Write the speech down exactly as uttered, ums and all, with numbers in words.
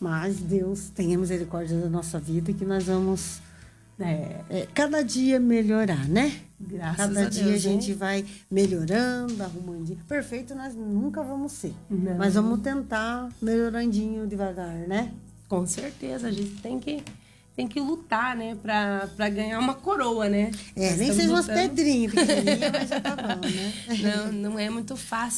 Mas Deus tenha misericórdia da nossa vida e que nós vamos é, é, cada dia melhorar, né? Graças cada a dia Deus, a gente né? vai melhorando, arrumando. Perfeito nós nunca vamos ser. Não. Mas vamos tentar melhorandinho devagar, né? Com certeza, a gente tem que, tem que lutar, né? Pra, pra ganhar uma coroa, né? É, Nós nem estamos seja umas lutando. pedrinhas pequenininhas, mas já tá bom, né? Não, não é muito fácil.